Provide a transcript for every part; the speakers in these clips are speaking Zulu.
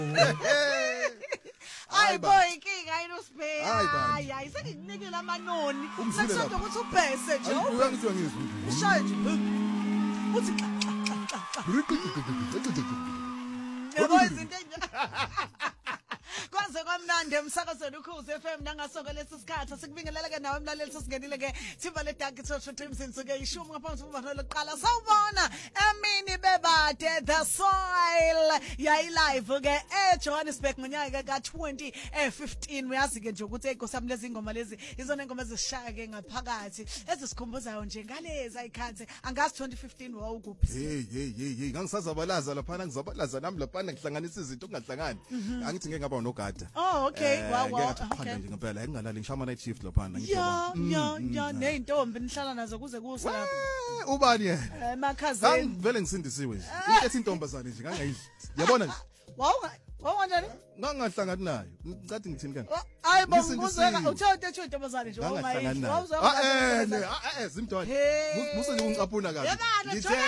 Ay boy inkinga ayinusibhe. Hayi senginikela amanoni. Sekusoda ukuthi ubhese nje. Uyangizwa ngizwe. Ushaye nje. Uthi yabo izinto Kwanze kwamnandi emsakazweni uKhosi FM nangasonke lesisikhathi sikubingeleleke nawe emlaleli sesingenile ke Thimba le Dark Social Dreams insuke ishumi ngaphansi kubantu lokuqala sawubona emini bebade the soil yayi live ke eJohannesburg ngonyaka ka 2015 uyazi ke nje ukuthi enkosami lezi ingoma lezi izona ingoma ezishaya ke ngaphakathi ezisikhumbuzayo nje ngalezi ayikhanze angazi 2015 wawukuphi hey ngangisazabalaza lapha ngizabalaza nami lapha ngihlanganisa izinto kungahlangani angithi ngeke ngaba nogada okay wow okay nje ngempela engalali ngishama night shift lapha ya neintombi nihlala nazo kuze kusa lapha ubani yena emakhazeni vele ngisindisiwe nje into intombazane nje ngangayidli yabona nje Wawunjani? Ngangahlangani nayo. Ngicathi ngithini kanti? Hayi bonguzeka uthe intombazane nje wawungayidli. Wawuzeka zimntwana. Musa nje ungiqaphuna kabi. Ngithe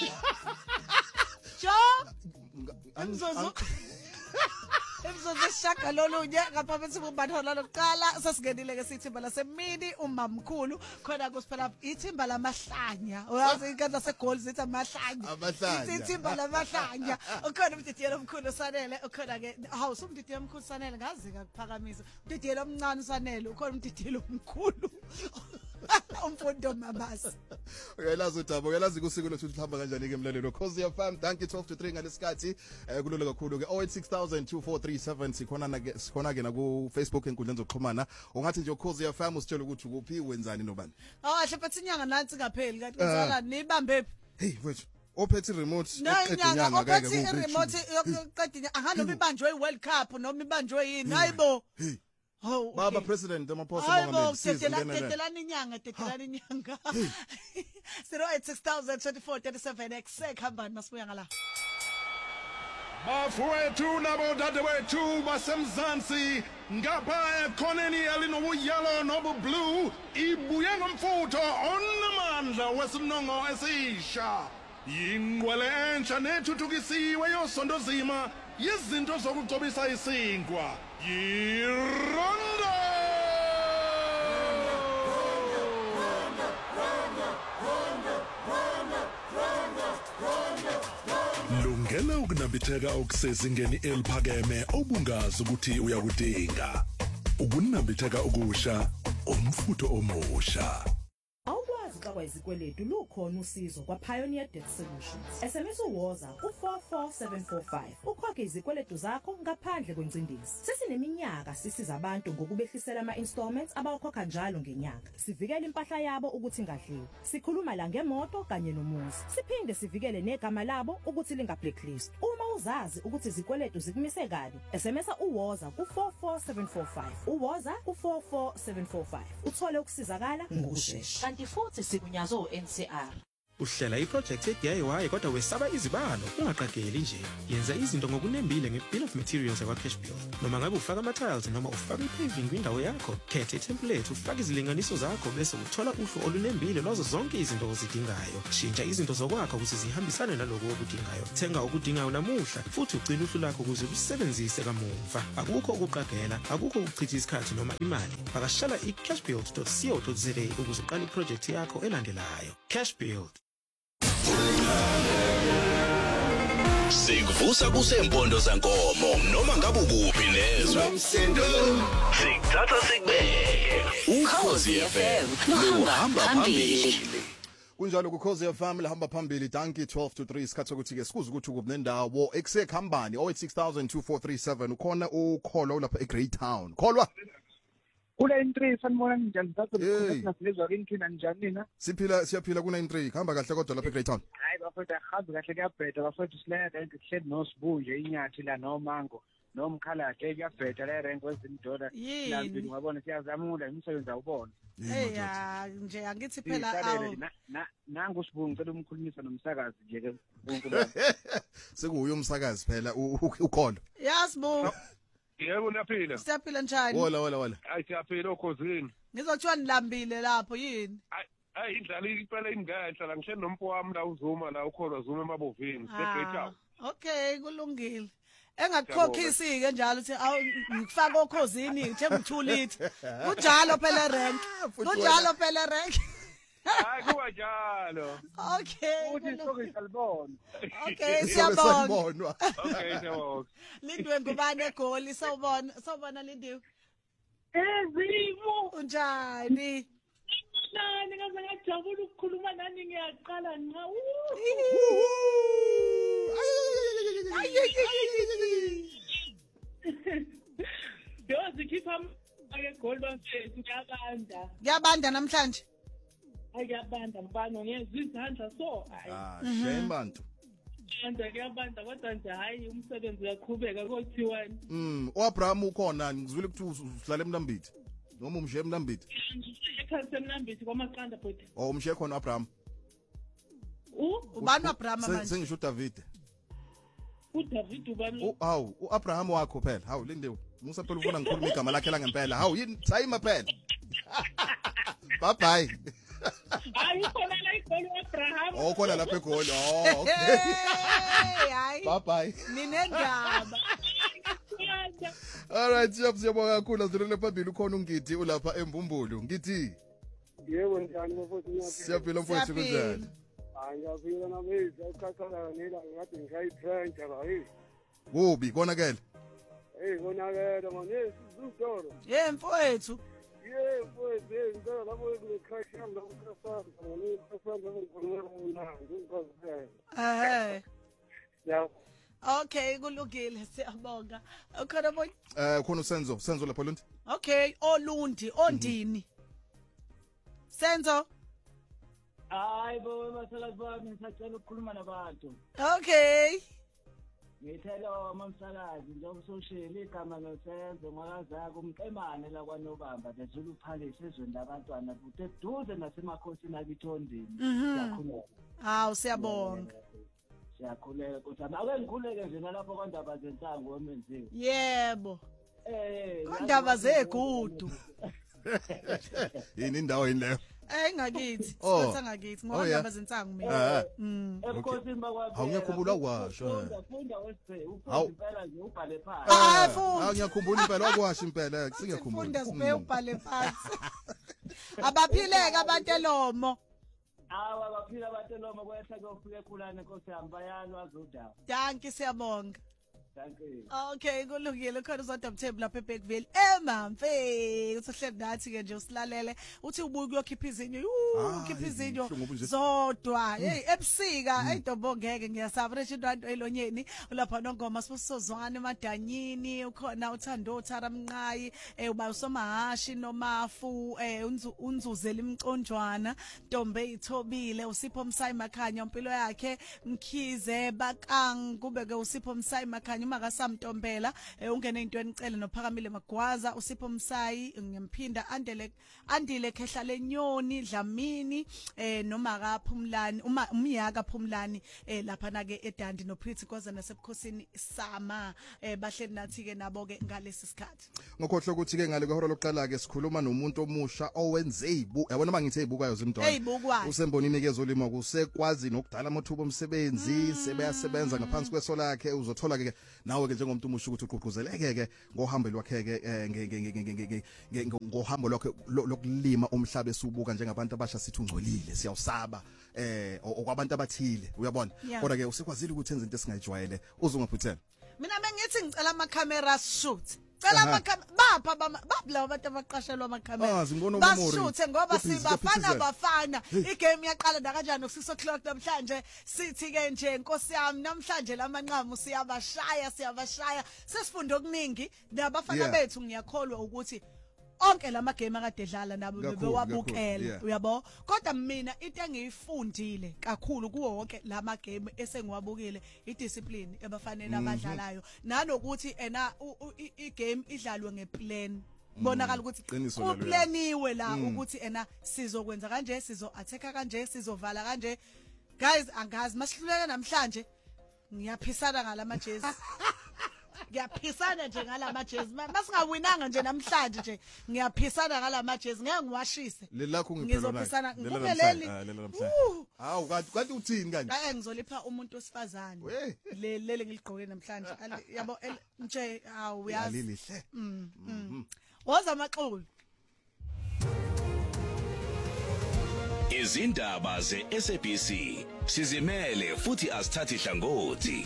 Jo. Emzozo. Emzozo shaka lolunye ngapha bethi kubantu lokuqala sasingenile ke sithimba lasemini umamkhulu khona kusiphela ithimba lamahlanya. Uyazi inkandla segoli zithi amahlanya. Ithimba lamahlanya. Ukhona umdidiyelo omkhulu sanele ukhona ke hawu umdidiyelo omkhulu sanele ngazika kuphakamisa. Umdidiyelo omncane sanele ukhona umdidiyelo omkhulu. Umfundo mabasa. Uyalazi uDabo uyalazi kusiko lethu lihamba kanjani ke emlalelo Khosi FM thank you 12 to 3 ngalesikhathi kulolo kakhulu ke 08602437 sikhona ke na ku Facebook enkundleni zokuxhumana ungathi nje Khosi FM usitshela ukuthi ukuphi wenzani nobani hle phethe inyanga nansi ngapheli kanti ngizala nibambe hey wethu ophethe remote eqeda inyanga ophethe remote yokuqeda inyanga anganoba ibanjwe iWorld Cup noma ibanjwe yini hayibo Oh, Baba President amaphoso bongameli tetelani inyanga 08602437 exekhambani masibuya ngala Bafowethu nabo dadewethu basemzansi ngapha ekhoneni elinobuyelo nobublue ibuye ngomfutho onamandla wesinongo esisha yingqwele entsha nethuthukisiwe yosondozima yezinto zokugcobisa isinkwa yiRondo lungela ukunambitheka okusezingeni eliphakeme obungazi ukuthi uyakudinga ukunambitheka okusha umfutho omusha Izikweletu lukhona usizo kwa Pioneer Debt Solutions. SMS uwoza ku44745. Ukhokhe izikweletu zakho ngaphandle kwencindezi. Sesineminyaka sisiza abantu ngokubehlisela ama-installments abawakhokha njalo ngenyanga. Sivikele impahla yabo ukuthi ingadliwa. Sikhuluma la ngemoto kanye nomuzi. Siphinde sivikele negama labo ukuthi linga-blacklist. Uma uzazi ukuthi izikweletu zikumise kabi, SMS uwoza ku44745. Uwoza ku44745. Uthole ukusizakala ngokusheshsha. Kanti futhi sikunyazo NCR. Uhlela iproject ye-DIY kodwa wesaba izibalo ungaqageli nje. Yenza izinto ngokunembile ngebill of materials yakwa Cashbuild. Noma ngabe ufaka ama-tiles noma ufaka i-paving kwindawo yakho, khetha i-template ufake izilinganiso zakho bese uthola uhlu olunembile lwazo zonke izinto ozidingayo. Shintsha izinto zokwakha ukuze zihambisane naloko okudingayo. Thenga okudingayo namuhla futhi ugcina uhlu lakho ukuze usebenzise kamuva. Akukho ukuqagela, akukho ukuchitha isikhathi noma imali. Vakashela i-cashbuild.co.za ukuze uqale iproject yakho elandelayo. Cashbuild. Sikuvusa kusempondo zankomo noma ngabe ukuphi nezwe sikuthatha sikubeke uKhosi FM luhamba phambili kunjalo kuKhosi FM lihamba phambili thank you 12 to 3 isikhathi sokuthi ke sikuze ukuthi ukube nendawo exekhambani 08602437 ukhona ukholo lapha eGreytown kholwa kule intri sanibona njani sasilizwa inkinga njani nina siyaphila kuna intri hamba kahle kodwa lapha eGreytown hayi bafethu ahambe kahle kuyabheda bafethu silele ngihleli nosibunje inyathi la nomango nomkhalade kuyabheda le rank wezindoda lambi ngabona siyazamula imisebenzi awubona nje angithi phela awu nangu sibungu ngicela umkhulumisa nomsakazi nje ke uNkulunkulu sekuuyo umsakazi phela ukholo yasibu yebo niyaphila siyaphila njani wala hayi siyaphila okhosini ngizothiwa nilambile lapho yini hayi indlala iphela ingahle la ngisho nompo wami la uzuma la ukholwa zuma emabovini eGreytown okay kulungile engakukhokhisi ke njalo uthi awu ngikufaka okhozini ngithenga u2 litre kunjalo phela rank kunjalo phela rank hayi kuba njalo okay uthi sokisa libona okay siyabonga okay siyabonga Lindiwe ngubani egoli sawubona Lindiwe Ezimo unjani nani ngaze ngajabula ukukhuluma nani ngiyaqala nqa Yozikhipha ake gold bafethu ngiyabanda namhlanje ayabanda mbano ngiyezwa izandla so shame bantu ngiyabanda kodwa nje hayi umsebenzi uyaqhubeka kothiwani uAbraham ukhona ngizwile ukuthi uhlala eMlambithi noma umshiye eMlambithi ekhaya eMlambithi kwaMaqanda bhuti umshiye khona uAbraham ubani uAbraham manje sengisho uDavid uDavid ubani hawu uAbraham wakho phela hawu Lindiwe musa phela ufuna ngikhuluma igama lakhe la ngempela hawu yini time phela bye bye hayi khona la igoli uAbraham khona lapha egoli okay hayi bye bye ninendaba all right siyabonga kakhulu azirele phambili ukhona ungidi ulapha eMbumbulu ngithi yebo njani mfowethu siyaphila mfowethu kunjani angiyaphila namezi akukhathala nela ngathi ngisayi-French hayi kubi konakele konakele manje sizutoro mfowethu mfowethu ngicela lapho kune-crash yami la ukhasanda okay kulungile siyabonga ukhona boy khona usenzo lapho Lundi okay olundi ondini Senzo hayi bo masalazi bami ngisacela ukukhuluma nabantu okay ngithela mamsakazi njengoba usoshela igama losenzo ngakazaka umqemane la kwaNobamba leZulu Palace ezweni labantwana kude duze nasemakhosini akithondini siyakhuleka hawu siyabonga siyakhuleka kodwa ake ngikhuleke nje nalapho kwandaba zensango wemenziwe yebo kwandaba zegudu yini indawo yini leyo ngakithi siphatha ngakithi ngoba ndaba zensango mina ebukhosini bakwaBela awungiyakhumbula kwasho funda wesibhe ufunda impela nje ubhale phansi ngiyakhumbula impela wakwasho impela singiyakhumbula funda sibhe ubhale phansi abaphileka abantu elomo baphila abantu elomo kwehla kuyofika ekhulane Nkosi yami bayalwa zodaba danki siyabonga okay kulungile khona uzodwa mthembu lapha eBackville emamfe usihleli nathi ke nje usilalele uthi ubuye kuyokhipha izinyo ukhipha izinyo zodwa hey ebusika edombo ngeke ngiyasaba reshe into elonyeni ulapha nongoma sibusozwana emadanyini ukhona uthando uthara mnqayi uba usomahashi nomafu unzuzela imconjwana Ntombe ithobile usipho Msayi Makhanya impilo yakhe Mkhize Bakang kube ke usipho Msayi Makhanya makasamtombela ungene into enicele noPhakamile Magwaza usipho Msayi ngemphinda andile khehla lenyoni Dlamini noma kaPhumlani umyaka Phumlani lapha na ke eDandi noPretty Khoza nasebukhosini Sama bahleli nathi ke nabo ke ngalesi sikhathi ngokhohle ukuthi ke ngale kwehora lokuqala ke sikhuluma nomuntu omusha owenze yabona mangithi ezibukayo zimntwana usembonini ke zolimo kusekwazi nokudala amathuba omsebenzi sebeyasebenza ngaphansi kwesola yakhe uzothola ke nawe ke njengomuntu umusha ukuthi uqhuquzeleke ke ngohambo lwakhe ke ngohambo lwakhe lokulima umhlaba esubuka njengabantu abasha sithi ungcolile siyawusaba okwabantu abathile uyabona kodwa ke usekwazile ukuthi enze into esingayijwayele uzungaphuthela mina bengithi ngicela ama camera shoot cela bapha babla abantu abaqashelwa ama-camera basishuthe ngoba bafana igame yaqala nakanjani no6 o'clock namhlanje sithi ke nje Nkosi yami namhlanje lamanqamu siyabashaya sesifunde okuningi nabafana bethu ngiyakholwa ukuthi onke lama game akade edlala nabo bewabukela uyabo kodwa mina into engiyifundile kakhulu kuwo wonke lama game esengiwabukile idiscipline ebafanele abadlalayo nanokuthi igame idlalwe ngeplan bonakala ukuthi uplaniwe la ukuthi sizokwenza kanje sizo-attack kanje sizovala kanje guys angazi masihluleka namhlanje ngiyaphisana ngalamajezi ngiyaphisana nje ngalamajezi masingawinanga nje namhlanje nje ngiyaphisana ngalamajezi ngeke ngiwashise lelakho ngizopisana ngiphelelana lela namhlanje hawu kanti uthini kanje ngizolipha umuntu osifazane lele ngiligqoke namhlanje yabo nje hawu yazi lihle woza amaxolo izindaba ze-SABC sizimele futhi asithathi hlangothi.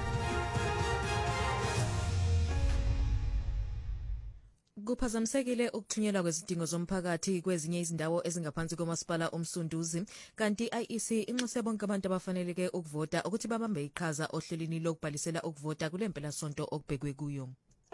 Kuphazamisekile ukuthunyelwa kwezidingo zomphakathi kwezinye izindawo ezingaphansi komasipala omsunduzi kanti IEC inxuse bonke abantu abafaneleke ukuvota ukuthi babambe iqhaza ohlelweni lokubhalisela ukuvota kulempela sonto okubhekwe kuyo.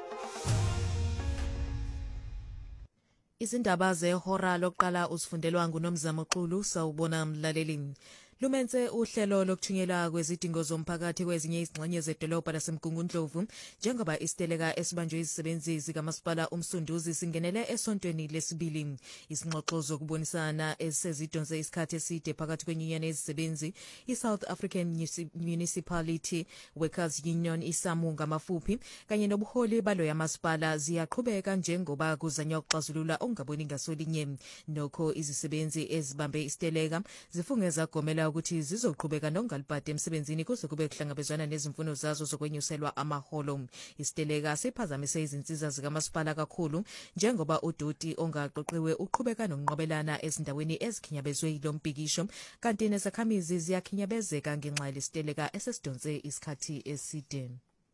Izindaba zehora lokuqala usifundelwa nguNomzamo Xulu sawubona mlaleli. Lumenze uhlelo lokuthunyelwa kwezidingo zomphakathi kwezinye izingxenye zedolobha laseMgungundlovu njengoba isiteleka esibanjwe izisebenzi zikamasipala umsunduzi singenele esontweni lesibili. Isingxoxo zokubonisana esezidonse isikhathi eside phakathi kwenyunyane yezisebenzi iSouth African Municipality Workers Union isamu ngamafuphi kanye nobuholi balo yamasipala ziyaqhubeka njengoba kuzanywa ukuxazulula ongaboni ngasolinye. Nokho izisebenzi ezibambe isiteleka zifungeza gomela ukuthi zizoqhubeka nongalibhadi emsebenzini kuze kube kuhlangabezwana nezimfuno zazo zokwenyuselwa amaholo. Isiteleka siphazamise izinsiza zikamasipala kakhulu njengoba udoti ongaqoqiwe uqhubeka nokunqobelana ezindaweni ezikhinyabezwe yilompikisho kanti nezakhamizi ziyakhinyabezeka ngenxa yesiteleka esesidonse isikhathi eside.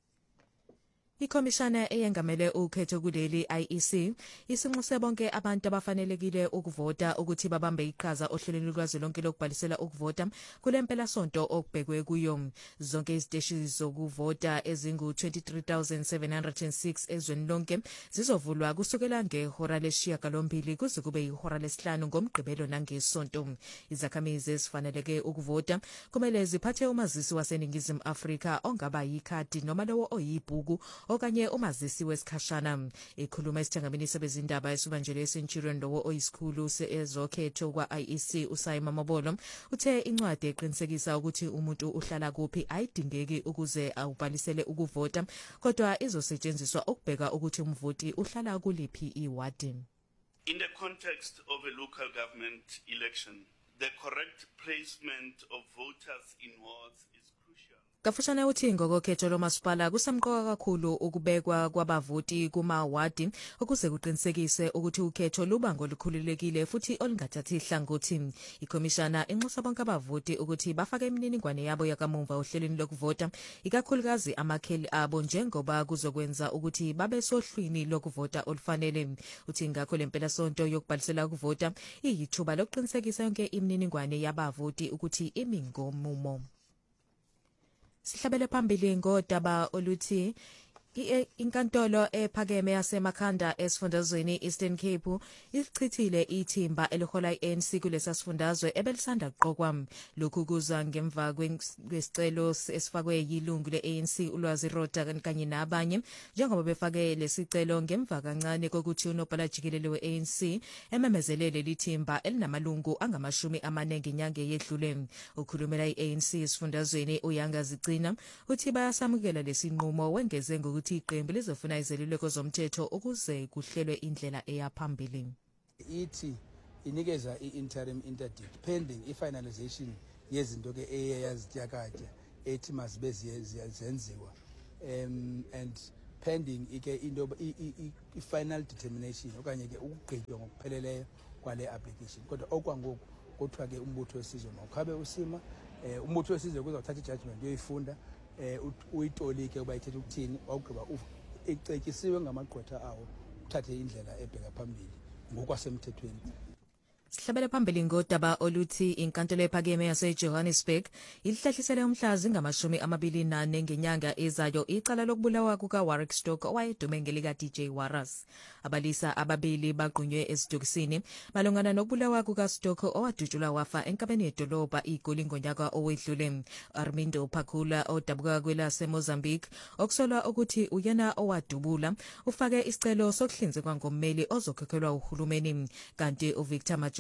Ikomishana eyengamele ukhetho kuleli IEC isinxuse bonke abantu abafanelekile ukuvota ukuthi babambe iqhaza ohlelweni lwazi lonke lokubhalisela ukuvota kulempela sonto okubhekwe kuyo. Zonke iziteshi zokuvota ezingu 23,706 ezweni lonke zizovulwa kusukela ngehora lesishiyagalombili kuze kube ihora lesihlanu ngomgqibelo nangesonto. Izakhamizi ezifaneleke ukuvota kumele ziphathe umazisi waseNingizimu Afrika ongaba yikhadi noma lowo oyibhuku okanye umazisi wesikhashana. Ikhuluma esithangamini sebezindaba esibanjelwe eCenturion lowo oyisikhulu ezokhetho kwa IEC uSayima Mabolo uthe incwadi eqinisekisa ukuthi umuntu uhlala kuphi ayidingeki ukuze awubhalisele ukuvota kodwa izosetshenziswa ukubheka ukuthi umvoti uhlala kuliphi iwadi. In the context of a local government election, the correct placement of voters in wards is crucial. Kafushane uthi ngokokhetho lomasipala kusamqoka kakhulu ukubekwa kwabavoti kumawadi ukuze kuqinisekise ukuthi ukhetho luba ngolukhululekile futhi olungathathi ihlangothi. Ikomishana inxusa bonke abavoti ukuthi bafake imininingwane yabo yakamumva ohlelweni lokuvota ikakhulukazi amakheli abo njengoba kuzokwenza ukuthi babe sohlwini lokuvota olufanele. Uthi ngakho lempela sonto yokubhalisela ukuvota iyithuba lokuqinisekisa yonke imininingwane yabavoti ukuthi imi ngomumo. Sihlabele phambili ngodaba oluthi inkantolo ephakeme yasemakhanda esifundazweni Eastern Cape ichithile ithimba elihola iANC kulesa sifundazwe ebelisanda kuqokwa. Lokhu kuza ngemva kwesicelo esifakwe yilungu leANC uLwazi Roda kanye nabanye njengoba befake lesicelo ngemva kancane kokuthi unobhala jikelele weANC ememezelele lithimba elinamalungu angama40 ngenyanga yedlule. Ukhulumela iANC esifundazweni uYanga Zigcina uthi bayasamukela lesinqumo wengeze ngokuthi iqembu lizofuna izeluleko zomthetho ukuze kuhlelwe indlela eyaphambili. Ithi inikeza i-interim interdict pending i-finalization yezinto ke eyazityakatya ethi masibe ziyenziwa and pending ike into i-final determination okanye ke ukugqitywa ngokupheleleyo kwale application. Kodwa okwangoku kuthiwa ke umbutho wesizwe mawukhabe usima umbutho wesizwe kuzawuthatha ijudgment yoyifunda uyitolike uba ithethe ukuthini wawugqiba icetyisiwe ngamagqwetha awo uthathe indlela ebheka phambili ngokwasemthethweni. Sihlabele phambili ngodaba oluthi inkantolo ephakeme yaseJohannesburg ilihlehlisele umhlazi ngama24 ngenyanga ezayo icala lokubulawa kukaWarwick Stock owayedume ngelika DJ Waras. Abalisa ababili bagqunywe esidokisini malungana nokubulawa kukaStock owadutshulwa wafa enkabeni yedolobha iGoli ngonyaka owedlule. Armindo Phakula odabuka kwelaseMozambique okusolwa ukuthi uyena owadubula ufake isicelo sokuhlinzekwa ngommeli ozokhokhelwa uhulumeni kanti uVictor Majo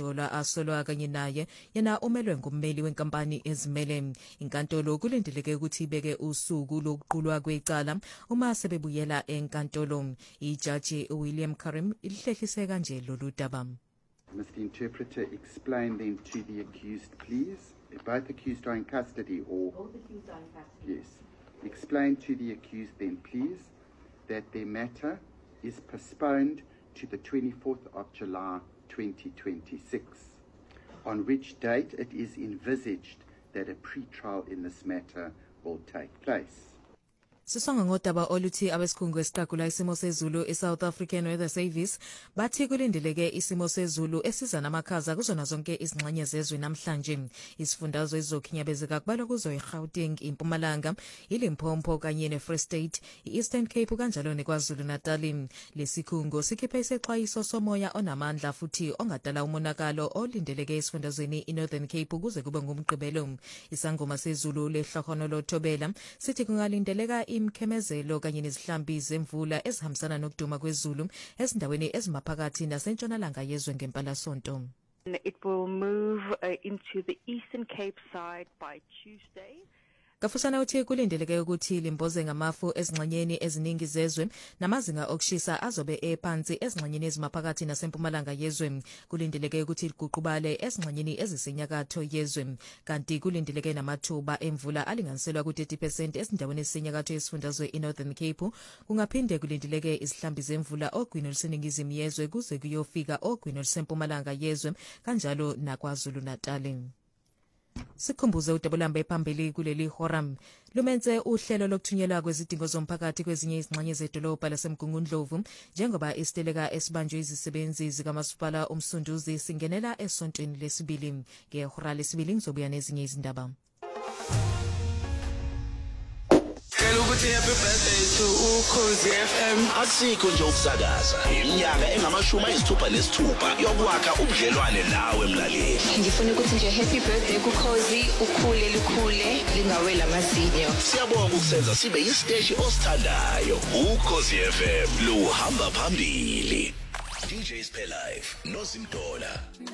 uNzola asolwa kanye naye yena umelwe ngummeli wenkampani ezimele. Inkantolo kulindeleke ukuthi ibeke usuku lokuqulwa kwecala uma sebebuyela enkantolo. Ijaji William Karim ilihlehlise kanje lolu daba. Must the interpreter explain then to the accused, please? Both accused are in custody, or? Both accused are in custody. Yes. Explain to the accused then, please, that their matter is postponed to the 24th of July 2026, on which date it is envisaged that a pre-trial in this matter will take place. Sisonga ngodaba oluthi abesikhungo esiqagula isimo sezulu eSouth African Weather Service bathi kulindeleke isimo sezulu esiza namakhaza kuzona zonke izingxenye zezwe namhlanje. Isifundazwe ezokhinyabezeka kubalwa kuzo iGauteng, iMpumalanga, iLimpopo kanye neFree State, iEastern Cape kanjalo neKwaZulu Natal. Lesikhungo sikhiphe isexwayiso somoya onamandla futhi ongadala umonakalo olindeleke esifundazweni iNorthern Cape kuze kube ngumgqibelo. Isangoma sezulu lehlokono lothobela sithi kungalindeleka imkhemezelo kanye nezihlambi zemvula ezihambisana nokuduma kwezulu ezindaweni ezimaphakathi nasentshonalanga yezwe ngempalasonto. It will move into the Eastern Cape side by Tuesday. Kafusana uthi kulindeleke ukuthi limboze ngamafu ezingxenyeni eziningi zezwe namazinga okushisa azobe ephansi ezingxenyeni ezimaphakathi nasempumalanga yezwe. Kulindeleke ukuthi liguqubale ezingxenyeni ezisenyakatho yezwe. Kanti kulindeleke namathuba emvula alinganiselwa ku-30% ezindaweni ezisenyakatho yesifundazwe iNorthern Cape. Kungaphinde kulindeleke izihlambi zemvula ogwini oluseningizimu yezwe kuze kuyofika ogwini olusempumalanga yezwe kanjalo naKwaZulu Natal. Sikhumbuze uDabulambe phambili kuleli horam lumenze uhlelo lokuthunyelwa kwezidingo zomphakathi kwezinye izingxenye zedolobha laseMgungundlovu njengoba isiteleka esibanjwe izisebenzi zikamasipala umsunduzi singenela esontweni lesibili. Ngehora lesibili ngizobuya nezinye izindaba. Ukuthi happy birthday to Ukhozi FM. Asikho nje ukusakaza. Iminyaka engama-66 yokwakha ubudlelwane nawe mlaleli. Ngifuna ukuthi nje happy birthday kuKhozi, ukhule lukhule lingawela amazinyo. Siyabonga ukusenza sibe isiteshi osithandayo. Ukhozi FM luhamba phambili. DJ Spell Live, Nozimdola.